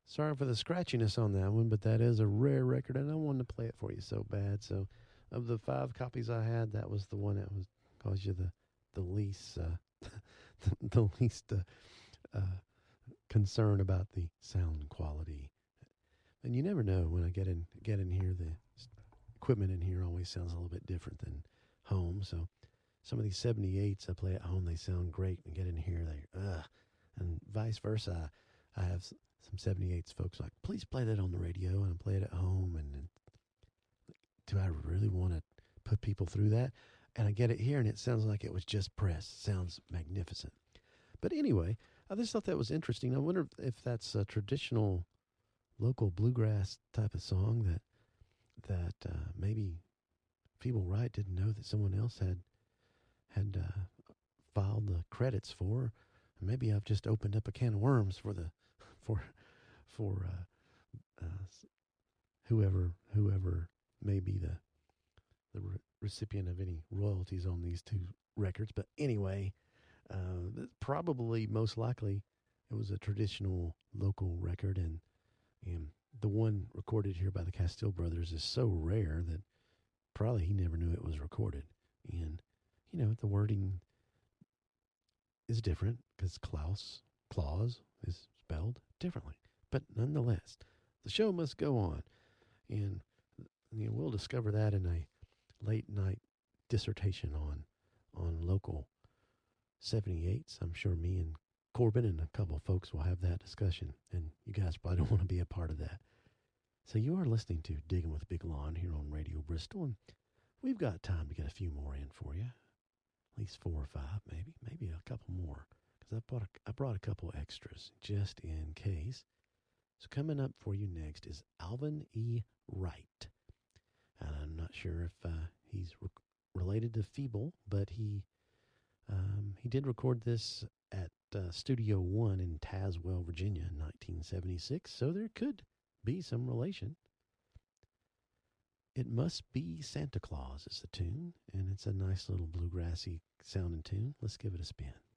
Sorry for the scratchiness on that one, but that is a rare record, and I wanted to play it for you so bad. So, of the 5 copies I had, that was the one that was caused you the least the least concern about the sound quality. And you never know when I get in here. The equipment in here always sounds a little bit different than home. So some of these 78s I play at home, they sound great, and get in here, they and vice versa. I have some 78s folks like, please play that on the radio, and I play it at home. And do I really want to put people through that? And I get it here, and it sounds like it was just pressed. Sounds magnificent. But anyway, I just thought that was interesting. I wonder if that's a traditional local bluegrass type of song that maybe Feeble Wright didn't know that someone else had filed the credits for. Maybe I've just opened up a can of worms for for whoever may be the recipient of any royalties on these two records. But anyway, probably most likely it was a traditional local record, and the one recorded here by the Castile brothers is so rare that probably he never knew it was recorded. And the wording is different because Claus is spelled differently. But nonetheless, the show must go on. And we'll discover that in a late night dissertation on local 78s. I'm sure me and Corbin and a couple of folks will have that discussion, and you guys probably don't want to be a part of that. So you are listening to Digging with Big Lon here on Radio Bristol, and we've got time to get a few more in for you. At least 4 or 5, maybe a couple more, because I brought a couple extras just in case. So coming up for you next is Alvin E. Wright. And I'm not sure if he's related to Feeble, but he did record this at Studio One in Tazewell, Virginia, in 1976. So there could be some relation. It Must Be Santa Claus is the tune, and it's a nice little bluegrassy sounding tune. Let's give it a spin.